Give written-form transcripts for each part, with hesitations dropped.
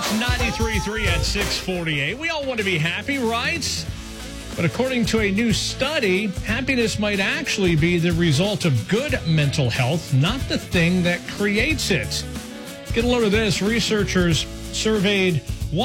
93.3 at 6:48. We all want to be happy, right? But according to a new study, happiness might actually be the result of good mental health, not the thing that creates it. Get a load of this. Researchers surveyed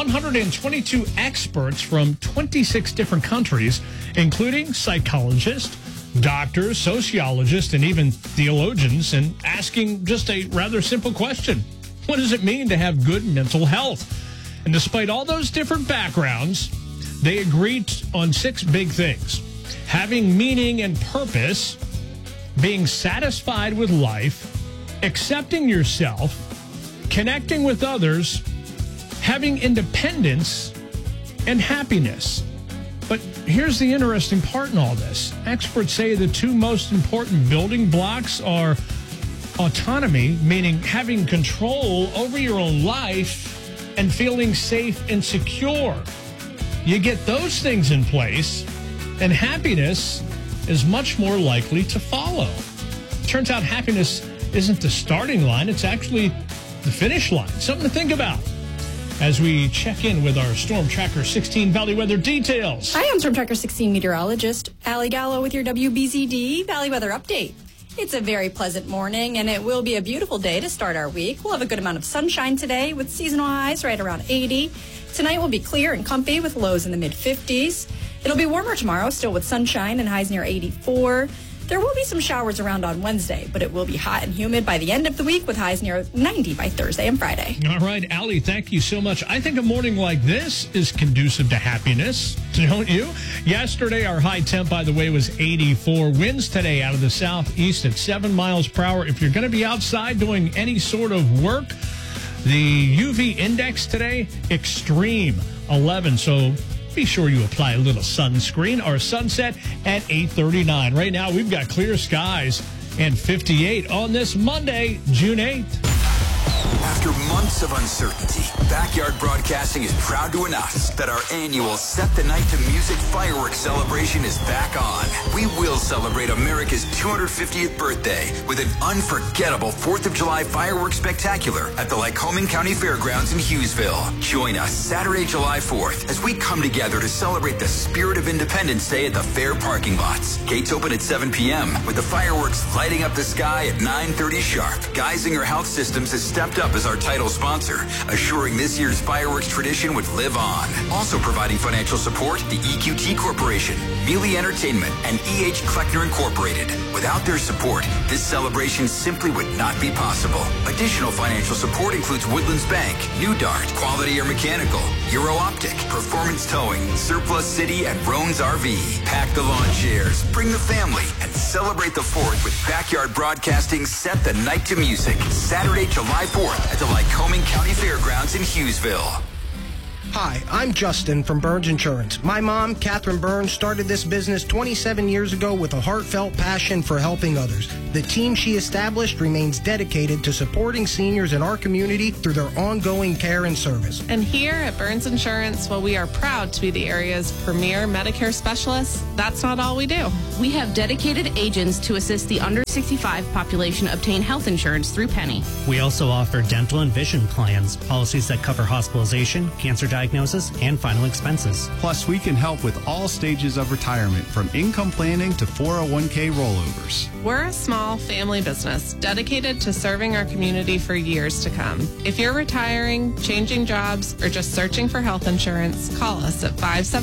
122 experts from 26 different countries, including psychologists, doctors, sociologists, and even theologians, and asking just a rather simple question. What does it mean to have good mental health? And despite all those different backgrounds, they agreed on 6 big things: having meaning and purpose, being satisfied with life, accepting yourself, connecting with others, having independence, and happiness. But here's the interesting part in all this. Experts say the 2 most important building blocks are autonomy, meaning having control over your own life, and feeling safe and secure. You get those things in place, and happiness is much more likely to follow. Turns out happiness isn't the starting line, it's actually the finish line. Something to think about as we check in with our Storm Tracker 16 Valley Weather details. Hi, I'm Storm Tracker 16 meteorologist Allie Gallo with your WBZD Valley Weather Update. It's a very pleasant morning, and it will be a beautiful day to start our week. We'll have a good amount of sunshine today with seasonal highs right around 80. Tonight will be clear and comfy with lows in the mid-50s. It'll be warmer tomorrow, still with sunshine and highs near 84. There will be some showers around on Wednesday, but it will be hot and humid by the end of the week with highs near 90 by Thursday and Friday. All right, Allie, thank you so much. I think a morning like this is conducive to happiness, don't you? Yesterday, our high temp, by the way, was 84. Winds today out of the southeast at 7 miles per hour. If you're going to be outside doing any sort of work, the UV index today, extreme, 11. So be sure you apply a little sunscreen. Our sunset at 8:39. Right now, we've got clear skies and 58 on this Monday, June 8th. After months of uncertainty, Backyard Broadcasting is proud to announce that our annual Set the Night to Music fireworks celebration is back on. We will celebrate America's 250th birthday with an unforgettable 4th of July fireworks spectacular at the Lycoming County Fairgrounds in Hughesville. Join us Saturday, July 4th as we come together to celebrate the spirit of Independence Day at the fair parking lots. Gates open at 7 p.m. with the fireworks lighting up the sky at 9:30 sharp. Geisinger Health Systems has stepped up as our title sponsor, assuring this year's fireworks tradition would live on. Also providing financial support, the EQT Corporation, Mealy Entertainment, and E.H. Kleckner Incorporated. Without their support, this celebration simply would not be possible. Additional financial support includes Woodlands Bank, New Dart, Quality Air Mechanical, Euro Optic, Performance Towing, Surplus City, and Roan's RV. Pack the lawn chairs, bring the family, and celebrate the 4th with Backyard Broadcasting Set the Night to Music, Saturday, July 4th at the Lycoming County Fairgrounds in Hughesville. Hi, I'm Justin from Burns Insurance. My mom, Catherine Burns, started this business 27 years ago with a heartfelt passion for helping others. The team she established remains dedicated to supporting seniors in our community through their ongoing care and service. And here at Burns Insurance, while we are proud to be the area's premier Medicare specialists, that's not all we do. We have dedicated agents to assist the under 65 population obtain health insurance through Penny. We also offer dental and vision plans, policies that cover hospitalization, cancer diagnosis, and final expenses. Plus, we can help with all stages of retirement, from income planning to 401k rollovers. We're a small family business dedicated to serving our community for years to come. If you're retiring, changing jobs, or just searching for health insurance, call us at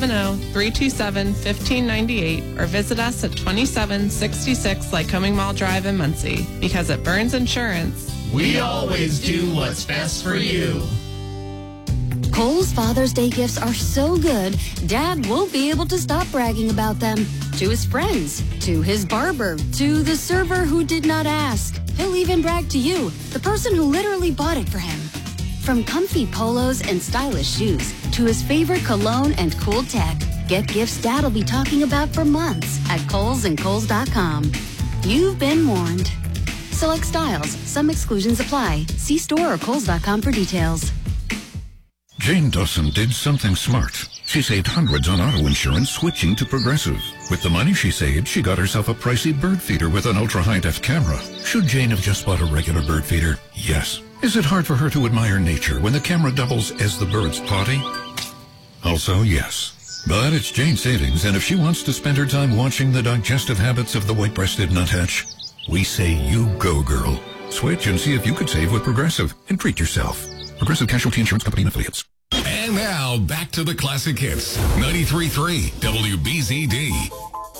570-327-1598 or visit us at 2766 Lycoming Mall Drive in Muncie. Because at Burns Insurance, we always do what's best for you. Kohl's Father's Day gifts are so good, Dad won't be able to stop bragging about them. To his friends, to his barber, to the server who did not ask. He'll even brag to you, the person who literally bought it for him. From comfy polos and stylish shoes, to his favorite cologne and cool tech, get gifts Dad'll be talking about for months at Kohl's and Kohl's.com. You've been warned. Select styles. Some exclusions apply. See store or Kohl's.com for details. Jane Dawson did something smart. She saved hundreds on auto insurance switching to Progressive. With the money she saved, she got herself a pricey bird feeder with an ultra-high-def camera. Should Jane have just bought a regular bird feeder? Yes. Is it hard for her to admire nature when the camera doubles as the bird's potty? Also, yes. But it's Jane Savings, and if she wants to spend her time watching the digestive habits of the white-breasted nuthatch, we say you go, girl. Switch and see if you could save with Progressive and treat yourself. Progressive Casualty Insurance Company and Affiliates. And now, back to the classic hits. 93.3 WBZD.